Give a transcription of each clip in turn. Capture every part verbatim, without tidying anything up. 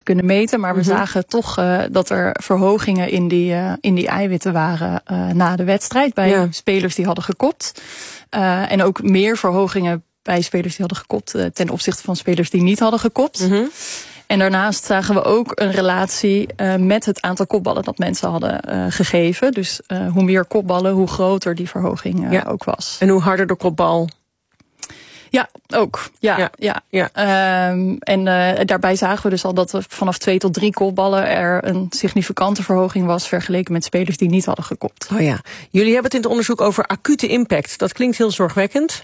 kunnen meten. Maar we Mm-hmm. zagen toch uh, dat er verhogingen in die, uh, in die eiwitten waren uh, na de wedstrijd. Bij ja. spelers die hadden gekopt. Uh, en ook meer verhogingen bij spelers die hadden gekopt uh, ten opzichte van spelers die niet hadden gekopt. Mm-hmm. En daarnaast zagen we ook een relatie uh, met het aantal kopballen dat mensen hadden uh, gegeven. Dus uh, hoe meer kopballen, hoe groter die verhoging uh, ja. ook was. En hoe harder de kopbal? Ja, ook. Ja, ja. ja. ja. Um, en uh, daarbij zagen we dus al dat er vanaf twee tot drie kopballen er een significante verhoging was vergeleken met spelers die niet hadden gekopt. Oh ja. Jullie hebben het in het onderzoek over acute impact. Dat klinkt heel zorgwekkend.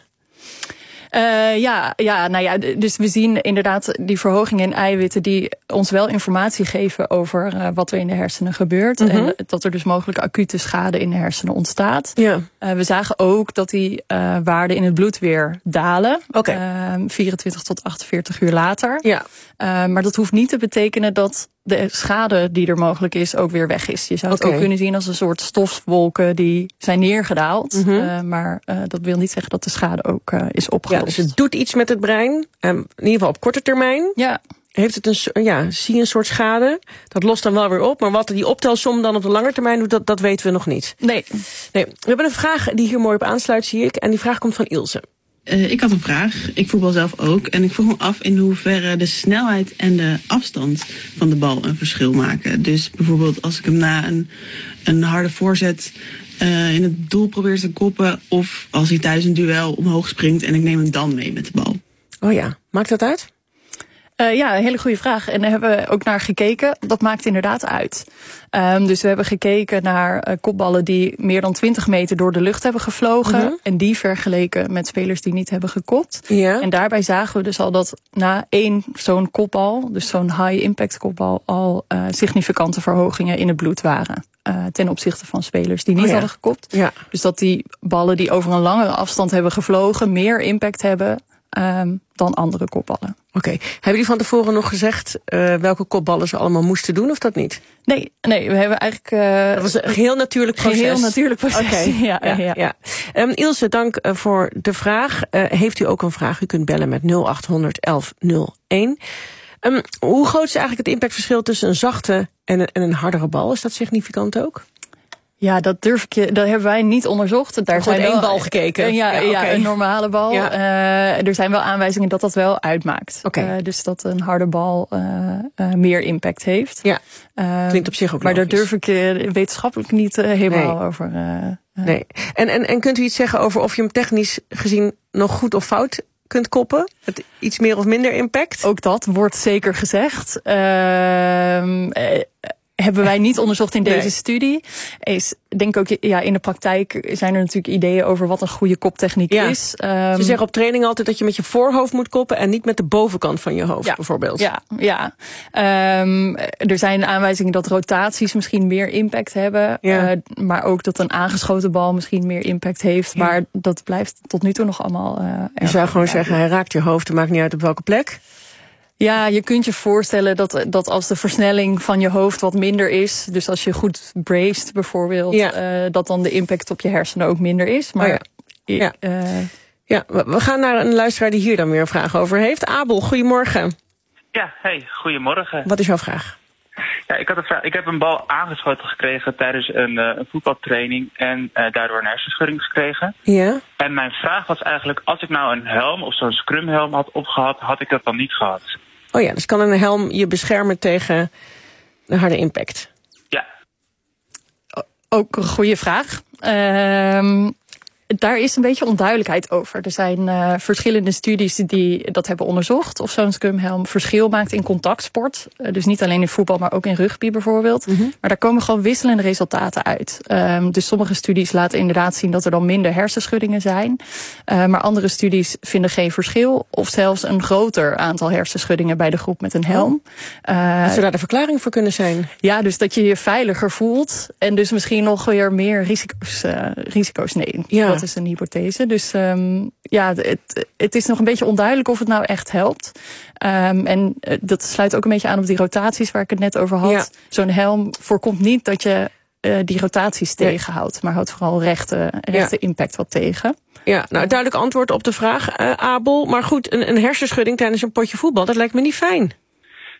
Uh, ja, ja, nou ja, dus we zien inderdaad die verhoging in eiwitten die ons wel informatie geven over uh, wat er in de hersenen gebeurt. Mm-hmm. En dat er dus mogelijk acute schade in de hersenen ontstaat. Ja. Uh, we zagen ook dat die uh, waarden in het bloed weer dalen. Okay. Uh, vierentwintig tot achtenveertig uur later. Ja. Uh, maar dat hoeft niet te betekenen dat de schade die er mogelijk is ook weer weg is. Je zou het okay. ook kunnen zien als een soort stofwolken die zijn neergedaald. Mm-hmm. Uh, maar uh, dat wil niet zeggen dat de schade ook uh, is opgelost. Ja, dus het doet iets met het brein. Um, in ieder geval op korte termijn. Ja. Heeft het een, ja, zie je een soort schade. Dat lost dan wel weer op. Maar wat die optelsom dan op de lange termijn doet, dat, dat weten we nog niet. Nee. nee. We hebben een vraag die hier mooi op aansluit, zie ik. En die vraag komt van Ilse. Uh, ik had een vraag. Ik voetbal zelf ook. En ik vroeg me af in hoeverre de snelheid en de afstand van de bal een verschil maken. Dus bijvoorbeeld als ik hem na een, een harde voorzet uh, in het doel probeer te koppen. Of als hij tijdens een duel omhoog springt en ik neem hem dan mee met de bal. Oh ja, maakt dat uit? Uh, ja, een hele goede vraag. En daar hebben we ook naar gekeken. Dat maakt inderdaad uit. Um, dus we hebben gekeken naar uh, kopballen die meer dan twintig meter door de lucht hebben gevlogen. Mm-hmm. En die vergeleken met spelers die niet hebben gekopt. Ja. En daarbij zagen we dus al dat na één zo'n kopbal, dus zo'n high impact kopbal, al uh, significante verhogingen in het bloed waren. Uh, ten opzichte van spelers die niet oh ja. hadden gekopt. Ja. Dus dat die ballen die over een langere afstand hebben gevlogen meer impact hebben um, dan andere kopballen. Oké. Okay. Hebben jullie van tevoren nog gezegd uh, welke kopballen ze allemaal moesten doen of dat niet? Nee, nee, we hebben eigenlijk Uh, dat was een geheel natuurlijk proces. Geheel natuurlijk proces. Okay. ja, ja, ja. ja. Um, Ilse, dank uh, voor de vraag. Uh, heeft u ook een vraag? U kunt bellen met nul acht honderd elf nul één. Um, hoe groot is eigenlijk het impactverschil tussen een zachte en een, en een hardere bal? Is dat significant ook? Ja, dat durf ik je. Dat hebben wij niet onderzocht. Daar zijn één wel, bal gekeken. Uh, ja, ja, ja, okay. een normale bal. Ja. Uh, er zijn wel aanwijzingen dat dat wel uitmaakt. Okay. Uh, dus dat een harde bal uh, uh, meer impact heeft. Ja. Uh, Klinkt op zich ook maar logisch. daar durf ik je wetenschappelijk niet uh, helemaal nee. over. Uh, uh. Nee. En, en, en kunt u iets zeggen over of je hem technisch gezien nog goed of fout kunt koppen? Het iets meer of minder impact? Ook dat wordt zeker gezegd. Uh, uh, hebben wij niet onderzocht in deze nee. studie. Is, denk ook, ja, in de praktijk zijn er natuurlijk ideeën over wat een goede koptechniek ja. is. Um, Ze zeggen op training altijd dat je met je voorhoofd moet koppen en niet met de bovenkant van je hoofd, ja, bijvoorbeeld. Ja, ja. Um, er zijn aanwijzingen dat rotaties misschien meer impact hebben. Ja. Uh, maar ook dat een aangeschoten bal misschien meer impact heeft. Ja. Maar dat blijft tot nu toe nog allemaal uh, Je zou gewoon zeggen, hij raakt je hoofd, het maakt niet uit op welke plek. Ja, je kunt je voorstellen dat, dat als de versnelling van je hoofd wat minder is, dus als je goed braced bijvoorbeeld, ja. uh, dat dan de impact op je hersenen ook minder is. Maar oh ja. Ja. Uh, ja, we gaan naar een luisteraar die hier dan weer een vraag over heeft. Abel, goedemorgen. Ja, hey, goedemorgen. Wat is jouw vraag? Ja, ik, had een vraag. Ik heb een bal aangeschoten gekregen tijdens een, uh, een voetbaltraining en uh, daardoor een hersenschudding gekregen. Ja. En mijn vraag was eigenlijk, als ik nou een helm of zo'n scrumhelm had opgehad, had ik dat dan niet gehad. Oh ja, dus kan een helm je beschermen tegen een harde impact? Ja. Ook een goede vraag. Uh, Daar is een beetje onduidelijkheid over. Er zijn uh, verschillende studies die dat hebben onderzocht. Of zo'n scrumhelm verschil maakt in contactsport. Uh, dus niet alleen in voetbal, maar ook in rugby bijvoorbeeld. Mm-hmm. Maar daar komen gewoon wisselende resultaten uit. Um, dus sommige studies laten inderdaad zien dat er dan minder hersenschuddingen zijn. Uh, maar andere studies vinden geen verschil. Of zelfs een groter aantal hersenschuddingen bij de groep met een helm. Uh, Zou daar de verklaring voor kunnen zijn? Ja, dus dat je je veiliger voelt. En dus misschien nog weer meer risico's, uh, risico's neemt. Ja. Dat is een hypothese. Dus um, ja, het, het is nog een beetje onduidelijk of het nou echt helpt. Um, en uh, dat sluit ook een beetje aan op die rotaties waar ik het net over had. Ja. Zo'n helm voorkomt niet dat je uh, die rotaties nee. tegenhoudt. Maar houdt vooral rechte, rechte ja. impact wat tegen. Ja, nou duidelijk antwoord op de vraag, uh, Abel. Maar goed, een, een hersenschudding tijdens een potje voetbal, dat lijkt me niet fijn.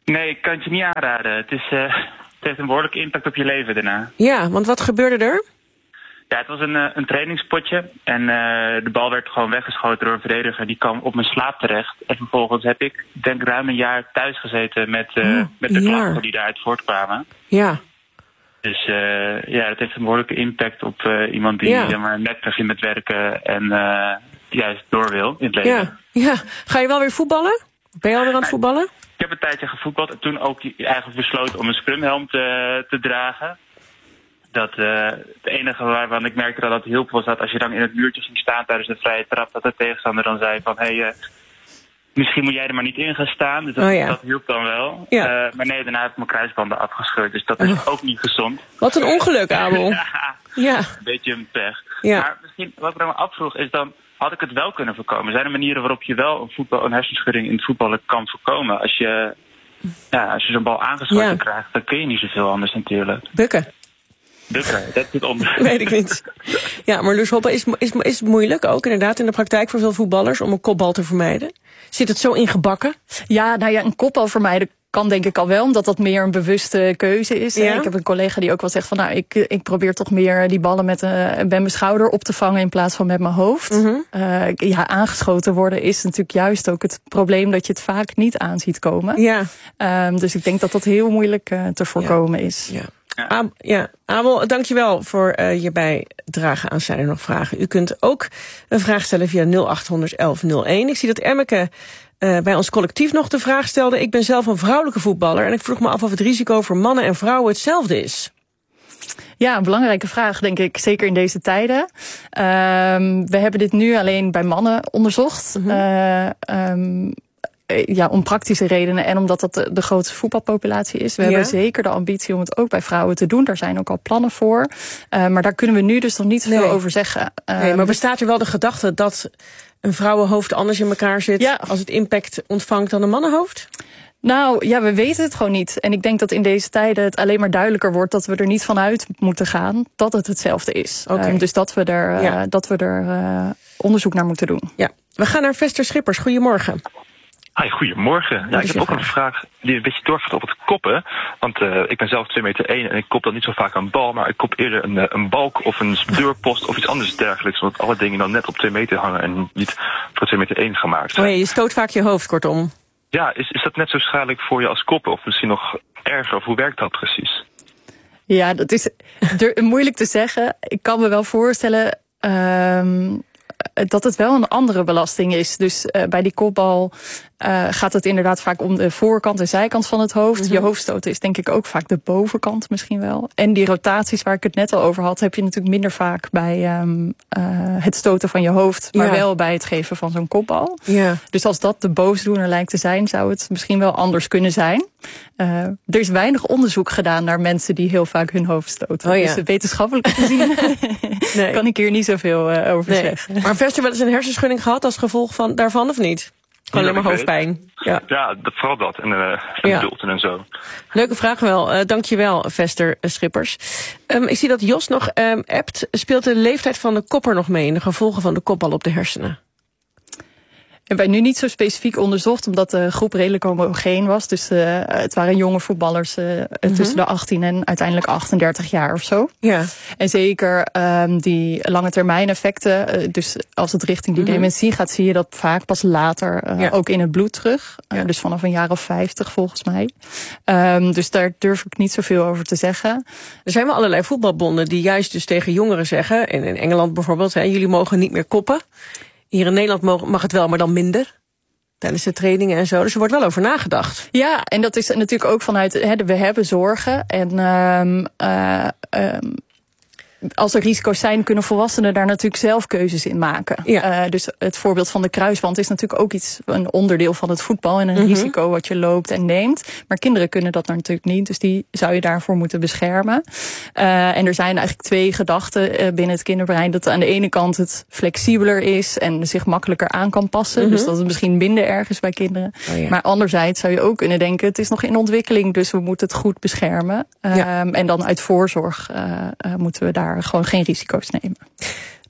Nee, ik kan het je niet aanraden. Het, is, uh, het heeft een behoorlijke impact op je leven daarna. Ja, want wat gebeurde er? Ja, het was een, uh, een trainingspotje. En uh, de bal werd gewoon weggeschoten door een verdediger. Die kwam op mijn slaap terecht. En vervolgens heb ik, denk ik, ruim een jaar thuis gezeten met, uh, oh, met de klachten die daaruit voortkwamen. Ja. Dus uh, ja, dat heeft een behoorlijke impact op uh, iemand die ja. zeg maar, net begint met werken en uh, juist door wil in het leven. Ja. ja. Ga je wel weer voetballen? Ben je alweer aan het voetballen? Ik heb een tijdje gevoetbald en toen ook eigenlijk besloten om een scrumhelm te, te dragen. Dat uh, het enige waarvan ik merkte dat het hielp was dat als je dan in het muurtje ging staan tijdens de vrije trap, dat de tegenstander dan zei van hé, hey, uh, misschien moet jij er maar niet in gaan staan. Dus dat, oh ja. dat hielp dan wel. Ja. Uh, maar nee, daarna heb ik mijn kruisbanden afgescheurd. Dus dat is oh. ook niet gezond. Wat een ongeluk, Abel. ja, ja. Een beetje een pech. Ja. Maar misschien, wat ik me afvroeg is dan, had ik het wel kunnen voorkomen? Zijn er manieren waarop je wel een, voetbal, een hersenschudding in het voetballen kan voorkomen? Als je, ja, als je zo'n bal aangeschoten ja. krijgt, dan kun je niet zoveel anders natuurlijk. Bukken. Bukken, dat is het onder. Weet ik niet. Ja, maar Loes Hoppe, is, is, is het moeilijk ook inderdaad in de praktijk voor veel voetballers om een kopbal te vermijden? Zit het zo ingebakken? Ja, nou ja, een kopbal vermijden kan denk ik al wel, omdat dat meer een bewuste keuze is. Ja? Ik heb een collega die ook wel zegt van nou, ik, ik probeer toch meer die ballen met, uh, met mijn schouder op te vangen in plaats van met mijn hoofd. Mm-hmm. Uh, ja, aangeschoten worden is natuurlijk juist ook het probleem dat je het vaak niet aan ziet komen. Ja. Um, dus ik denk dat dat heel moeilijk uh, te voorkomen ja. is. Ja. Ab, ja, Abel, dankjewel voor uh, je bijdrage aan Zijn er nog vragen. U kunt ook een vraag stellen via nul acht honderd elf nul één. Ik zie dat Emmeke uh, bij ons collectief nog de vraag stelde. Ik ben zelf een vrouwelijke voetballer en ik vroeg me af of het risico voor mannen en vrouwen hetzelfde is. Ja, een belangrijke vraag, denk ik, zeker in deze tijden. Um, we hebben dit nu alleen bij mannen onderzocht. Mm-hmm. Uh, um, Ja, om praktische redenen en omdat dat de, de grootste voetbalpopulatie is. We ja. hebben zeker de ambitie om het ook bij vrouwen te doen. Daar zijn ook al plannen voor. Uh, maar daar kunnen we nu dus nog niet zoveel nee. over zeggen. Uh, nee, maar bestaat er wel de gedachte dat een vrouwenhoofd anders in elkaar zit ja. als het impact ontvangt dan een mannenhoofd? Nou, ja, we weten het gewoon niet. En ik denk dat in deze tijden het alleen maar duidelijker wordt dat we er niet vanuit moeten gaan dat het hetzelfde is. Okay. Uh, dus dat we er, ja. uh, dat we er uh, onderzoek naar moeten doen. Ja, we gaan naar Vester Schippers. Goedemorgen. Hi, goedemorgen. Ja, ik heb ook vraag? een vraag die een beetje doorgaat op het koppen. Want uh, ik ben zelf twee meter één en ik kop dan niet zo vaak een bal, maar ik kop eerder een, een balk of een deurpost of iets anders dergelijks. Omdat alle dingen dan net op twee meter hangen en niet voor twee meter één gemaakt zijn. Oh ja, je stoot vaak je hoofd, kortom. Ja, is, is dat net zo schadelijk voor je als koppen of misschien nog erger? Of hoe werkt dat precies? Ja, dat is moeilijk te zeggen. Ik kan me wel voorstellen Um, dat het wel een andere belasting is. Dus uh, bij die kopbal uh, gaat het inderdaad vaak om de voorkant en zijkant van het hoofd. Mm-hmm. Je hoofdstoten is denk ik ook vaak de bovenkant misschien wel. En die rotaties waar ik het net al over had, heb je natuurlijk minder vaak bij um, uh, het stoten van je hoofd, maar ja. wel bij het geven van zo'n kopbal. Ja. Dus als dat de boosdoener lijkt te zijn, zou het misschien wel anders kunnen zijn. Uh, er is weinig onderzoek gedaan naar mensen die heel vaak hun hoofd stoten. Oh ja. Dus wetenschappelijk gezien nee. kan ik hier niet zoveel uh, over nee. zeggen. Maar Vester wel eens een hersenschudding gehad als gevolg van, daarvan of niet? Gewoon alleen maar hoofdpijn. Ja, ja dat, vooral dat. En uh, bulten ja. en zo. Leuke vraag wel. Uh, Dank je wel, Vester Schippers. Um, ik zie dat Jos nog um, appt. Speelt de leeftijd van de kopper nog mee in de gevolgen van de kopbal op de hersenen? Hebben wij nu niet zo specifiek onderzocht, omdat de groep redelijk homogeen was. Dus uh, het waren jonge voetballers uh, mm-hmm. tussen de achttien en uiteindelijk achtendertig jaar of zo. Ja. En zeker um, die lange termijn effecten, uh, dus als het richting die mm-hmm. dementie gaat, zie je dat vaak pas later uh, ja. ook in het bloed terug. Uh, ja. Dus vanaf een jaar of vijftig volgens mij. Um, dus daar durf ik niet zoveel over te zeggen. Er zijn wel allerlei voetbalbonden die juist dus tegen jongeren zeggen, en in Engeland bijvoorbeeld, hè, jullie mogen niet meer koppen. Hier in Nederland mag het wel, maar dan minder. Tijdens de trainingen en zo. Dus er wordt wel over nagedacht. Ja, en dat is natuurlijk ook vanuit, hè, we hebben zorgen. En um, uh, um, als er risico's zijn, kunnen volwassenen daar natuurlijk zelf keuzes in maken. Ja. Uh, dus het voorbeeld van de kruisband is natuurlijk ook iets, een onderdeel van het voetbal en een mm-hmm. risico wat je loopt en neemt. Maar kinderen kunnen dat natuurlijk niet, dus die zou je daarvoor moeten beschermen. Uh, en er zijn eigenlijk twee gedachten uh, binnen het kinderbrein. Dat aan de ene kant het flexibeler is en zich makkelijker aan kan passen. Mm-hmm. Dus dat het misschien minder erg is bij kinderen. Oh ja. Maar anderzijds zou je ook kunnen denken, het is nog in ontwikkeling, dus we moeten het goed beschermen. Uh, ja. En dan uit voorzorg uh, uh, moeten we daar gewoon geen risico's nemen.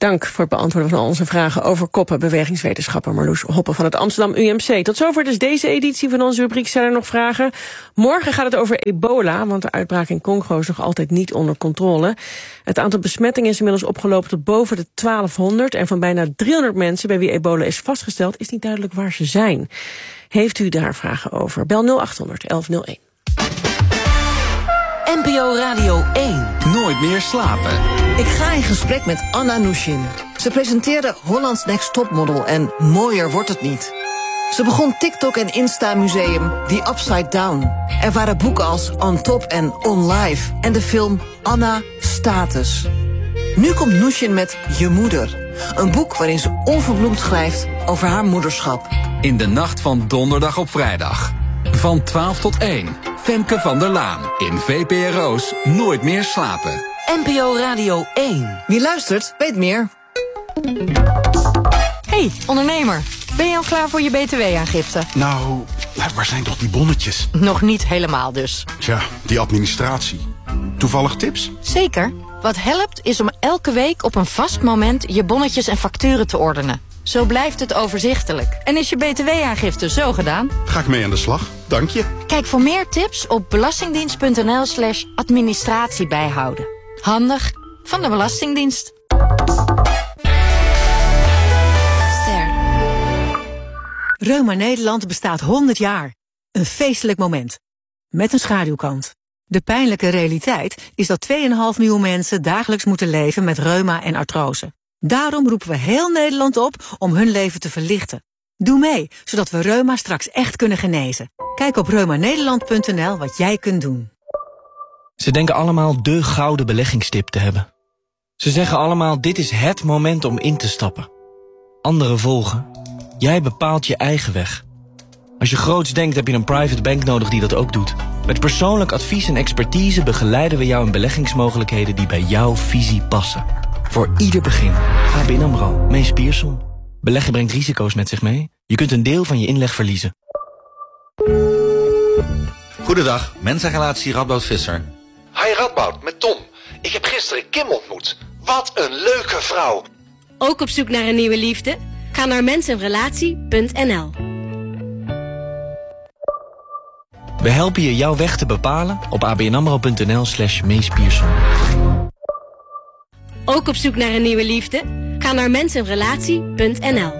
Dank voor het beantwoorden van al onze vragen over koppen. Bewegingswetenschapper Marloes Hoppe van het Amsterdam U M C. Tot zover dus deze editie van onze rubriek Zijn er nog vragen? Morgen gaat het over ebola, want de uitbraak in Congo is nog altijd niet onder controle. Het aantal besmettingen is inmiddels opgelopen tot boven de twaalfhonderd... en van bijna driehonderd mensen bij wie ebola is vastgesteld is niet duidelijk waar ze zijn. Heeft u daar vragen over? Bel nul achthonderd elf nul één. N P O Radio één. Nooit meer slapen. Ik ga in gesprek met Anna Nushin. Ze presenteerde Holland's Next Topmodel en mooier wordt het niet. Ze begon TikTok en Insta Museum The Upside Down. Er waren boeken als On Top en On Live en de film Anna Status. Nu komt Nushin met Je Moeder. Een boek waarin ze onverbloemd schrijft over haar moederschap. In de nacht van donderdag op vrijdag. Van twaalf tot één. Femke van der Laan in V P R O's Nooit meer slapen. N P O Radio één. Wie luistert, weet meer. Hey, ondernemer. Ben je al klaar voor je B T W-aangifte? Nou, waar zijn toch die bonnetjes? Nog niet helemaal dus. Tja, die administratie. Toevallig tips? Zeker. Wat helpt is om elke week op een vast moment je bonnetjes en facturen te ordenen. Zo blijft het overzichtelijk. En is je B T W-aangifte zo gedaan? Ga ik mee aan de slag, dank je. Kijk voor meer tips op belastingdienst.nl slash administratie bijhouden. Handig van de Belastingdienst. Ster. Reuma Nederland bestaat honderd jaar. Een feestelijk moment. Met een schaduwkant. De pijnlijke realiteit is dat twee komma vijf miljoen mensen dagelijks moeten leven met reuma en artrose. Daarom roepen we heel Nederland op om hun leven te verlichten. Doe mee, zodat we reuma straks echt kunnen genezen. Kijk op reuma nederland punt n l wat jij kunt doen. Ze denken allemaal de gouden beleggingstip te hebben. Ze zeggen allemaal, dit is het moment om in te stappen. Anderen volgen. Jij bepaalt je eigen weg. Als je groots denkt, heb je een private bank nodig die dat ook doet. Met persoonlijk advies en expertise begeleiden we jou in beleggingsmogelijkheden die bij jouw visie passen. Voor ieder begin. A B N AMRO, Mees Pierson. Beleggen brengt risico's met zich mee. Je kunt een deel van je inleg verliezen. Goedendag, mensenrelatie Radboud Visser. Hi Radboud, met Tom. Ik heb gisteren Kim ontmoet. Wat een leuke vrouw. Ook op zoek naar een nieuwe liefde? Ga naar mensenrelatie punt n l. We helpen je jouw weg te bepalen op abnamro.nl slash Mees Pierson. Ook op zoek naar een nieuwe liefde? Ga naar mensenrelatie punt n l.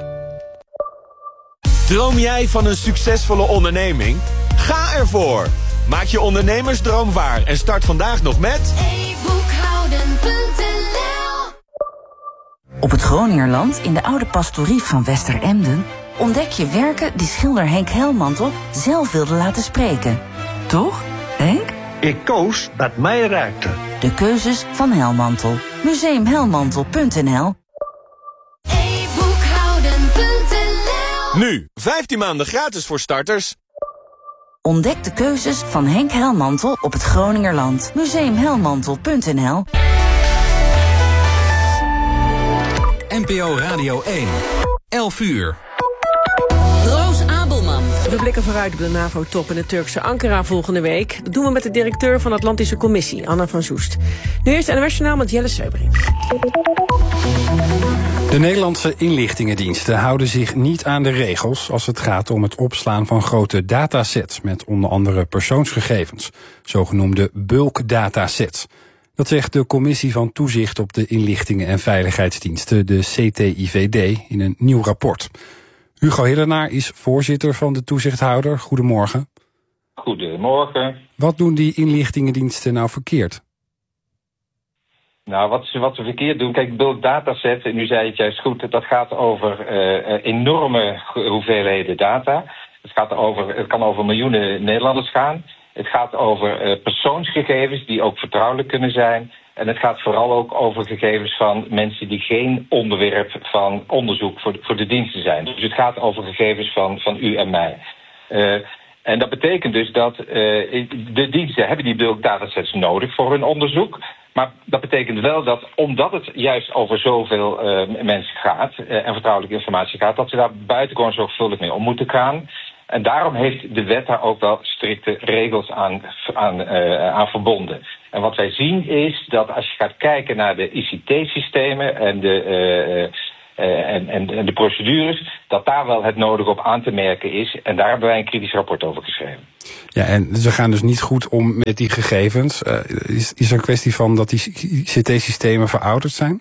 Droom jij van een succesvolle onderneming? Ga ervoor! Maak je ondernemersdroom waar en start vandaag nog met e boekhouden punt n l. Op het Groningerland, in de oude pastorie van Westeremden, ontdek je werken die schilder Henk Helmantel zelf wilde laten spreken. Toch, Henk? Ik koos wat mij raakte. De keuzes van Helmantel. museum helmantel punt n l. e boekhouden punt n l. Nu, vijftien maanden gratis voor starters. Ontdek de keuzes van Henk Helmantel op het Groningerland. museum helmantel punt n l. N P O Radio één. elf uur. Roos Abelman. We blikken vooruit op de NAVO-top in het Turkse Ankara volgende week. Dat doen we met de directeur van de Atlantische Commissie, Anna van Soest. Nu eerst N O S Journaal met Jelle Seubering. De Nederlandse inlichtingendiensten houden zich niet aan de regels als het gaat om het opslaan van grote datasets met onder andere persoonsgegevens, zogenoemde bulk datasets. Dat zegt de Commissie van Toezicht op de Inlichtingen en Veiligheidsdiensten, de C T I V D, in een nieuw rapport. Hugo Hillenaar is voorzitter van de toezichthouder. Goedemorgen. Goedemorgen. Wat doen die inlichtingendiensten nou verkeerd? Nou, wat ze, wat ze verkeerd doen, kijk, bulk datasets, en nu zei het juist goed, dat gaat over uh, enorme hoeveelheden data. Het, gaat over, het kan over miljoenen Nederlanders gaan. Het gaat over uh, persoonsgegevens die ook vertrouwelijk kunnen zijn. En het gaat vooral ook over gegevens van mensen die geen onderwerp van onderzoek voor de, voor de diensten zijn. Dus het gaat over gegevens van, van u en mij. Uh, en dat betekent dus dat uh, de diensten hebben die bulk datasets nodig voor hun onderzoek. Maar dat betekent wel dat, omdat het juist over zoveel uh, mensen gaat uh, en vertrouwelijke informatie gaat, dat ze daar buitengewoon zorgvuldig mee om moeten gaan. En daarom heeft de wet daar ook wel strikte regels aan, aan, uh, aan verbonden. En wat wij zien is dat als je gaat kijken naar de I C T-systemen en de, uh, uh, en, en, en de procedures, dat daar wel het nodig op aan te merken is. En daar hebben wij een kritisch rapport over geschreven. Ja, en ze gaan dus niet goed om met die gegevens. Uh, is, is er een kwestie van dat die I C T-systemen verouderd zijn?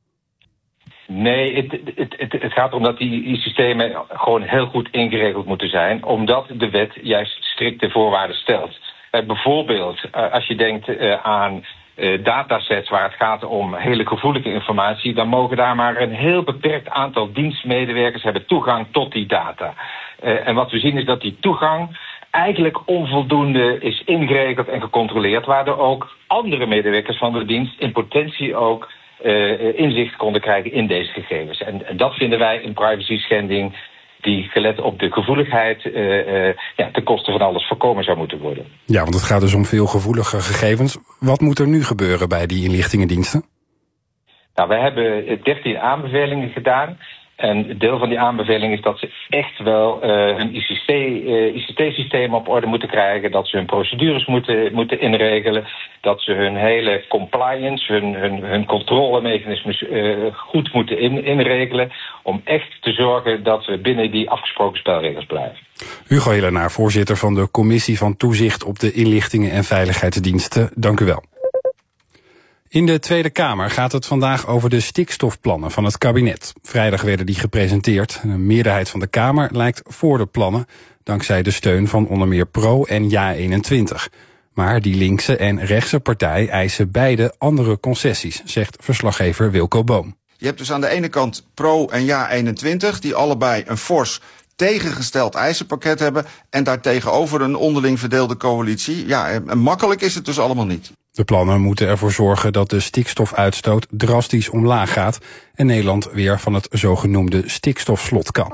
Nee, het, het, het, het gaat erom dat die systemen gewoon heel goed ingeregeld moeten zijn, omdat de wet juist strikte voorwaarden stelt. Uh, bijvoorbeeld, uh, als je denkt uh, aan uh, datasets waar het gaat om hele gevoelige informatie, dan mogen daar maar een heel beperkt aantal dienstmedewerkers hebben toegang tot die data. Uh, en wat we zien is dat die toegang eigenlijk onvoldoende is ingeregeld en gecontroleerd, waardoor ook andere medewerkers van de dienst in potentie ook uh, inzicht konden krijgen in deze gegevens. En, en dat vinden wij een privacy-schending die gelet op de gevoeligheid uh, uh, ja, ten koste van alles voorkomen zou moeten worden. Ja, want het gaat dus om veel gevoelige gegevens. Wat moet er nu gebeuren bij die inlichtingendiensten? Nou, we hebben dertien aanbevelingen gedaan. En deel van die aanbeveling is dat ze echt wel uh, hun I C T-systeem op orde moeten krijgen, dat ze hun procedures moeten, moeten inregelen, dat ze hun hele compliance, hun, hun, hun controlemechanismes uh, goed moeten in, inregelen, om echt te zorgen dat we binnen die afgesproken spelregels blijven. Hugo Hillenaar, voorzitter van de Commissie van Toezicht op de Inlichtingen en Veiligheidsdiensten. Dank u wel. In de Tweede Kamer gaat het vandaag over de stikstofplannen van het kabinet. Vrijdag werden die gepresenteerd. Een meerderheid van de Kamer lijkt voor de plannen, dankzij de steun van onder meer Pro en Ja eenentwintig. Maar die linkse en rechtse partij eisen beide andere concessies, zegt verslaggever Wilco Boom. Je hebt dus aan de ene kant Pro en Ja eenentwintig, die allebei een fors tegengesteld eisenpakket hebben, en daartegenover een onderling verdeelde coalitie. Ja, en makkelijk is het dus allemaal niet. De plannen moeten ervoor zorgen dat de stikstofuitstoot drastisch omlaag gaat en Nederland weer van het zogenoemde stikstofslot kan.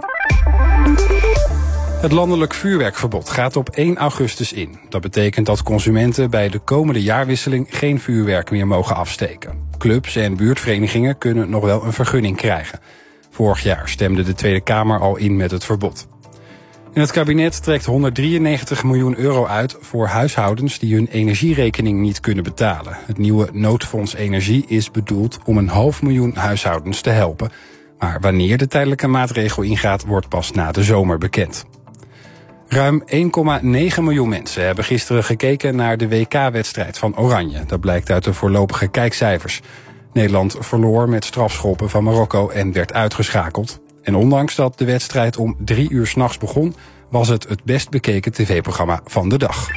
Het landelijk vuurwerkverbod gaat op één augustus in. Dat betekent dat consumenten bij de komende jaarwisseling geen vuurwerk meer mogen afsteken. Clubs en buurtverenigingen kunnen nog wel een vergunning krijgen. Vorig jaar stemde de Tweede Kamer al in met het verbod. En het kabinet trekt honderddrieënnegentig miljoen euro uit voor huishoudens die hun energierekening niet kunnen betalen. Het nieuwe noodfonds energie is bedoeld om een half miljoen huishoudens te helpen. Maar wanneer de tijdelijke maatregel ingaat, wordt pas na de zomer bekend. Ruim één komma negen miljoen mensen hebben gisteren gekeken naar de W K-wedstrijd van Oranje. Dat blijkt uit de voorlopige kijkcijfers. Nederland verloor met strafschoppen van Marokko en werd uitgeschakeld. En ondanks dat de wedstrijd om drie uur 's nachts begon, was het het best bekeken tv-programma van de dag.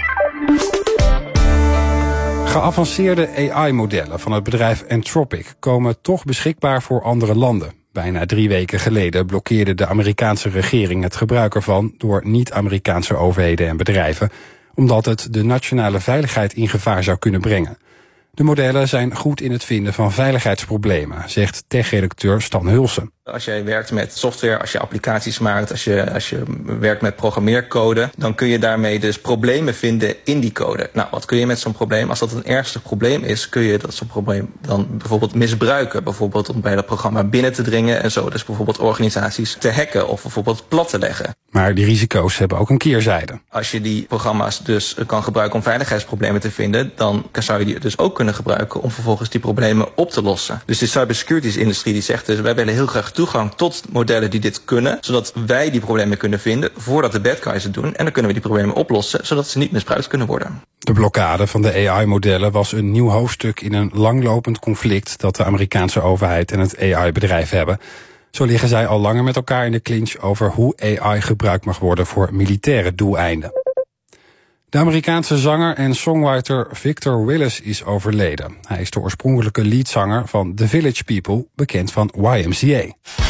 Geavanceerde A I-modellen van het bedrijf Anthropic komen toch beschikbaar voor andere landen. Bijna drie weken geleden blokkeerde de Amerikaanse regering het gebruik ervan door niet-Amerikaanse overheden en bedrijven, omdat het de nationale veiligheid in gevaar zou kunnen brengen. De modellen zijn goed in het vinden van veiligheidsproblemen, zegt tech-redacteur Stan Hulsen. Als jij werkt met software, als je applicaties maakt, als je, als je werkt met programmeercode, dan kun je daarmee dus problemen vinden in die code. Nou, wat kun je met zo'n probleem? Als dat een ernstig probleem is, kun je dat zo'n probleem dan bijvoorbeeld misbruiken. Bijvoorbeeld om bij dat programma binnen te dringen en zo. Dus bijvoorbeeld organisaties te hacken of bijvoorbeeld plat te leggen. Maar die risico's hebben ook een keerzijde. Als je die programma's dus kan gebruiken om veiligheidsproblemen te vinden, dan zou je die dus ook kunnen gebruiken om vervolgens die problemen op te lossen. Dus de cybersecurity-industrie die zegt dus, wij willen heel graag toegang tot modellen die dit kunnen, zodat wij die problemen kunnen vinden voordat de bad guys het doen. En dan kunnen we die problemen oplossen, zodat ze niet misbruikt kunnen worden. De blokkade van de A I-modellen was een nieuw hoofdstuk in een langlopend conflict dat de Amerikaanse overheid en het A I-bedrijf hebben. Zo liggen zij al langer met elkaar in de clinch over hoe A I gebruikt mag worden voor militaire doeleinden. De Amerikaanse zanger en songwriter Victor Willis is overleden. Hij is de oorspronkelijke leadzanger van The Village People, bekend van Y M C A.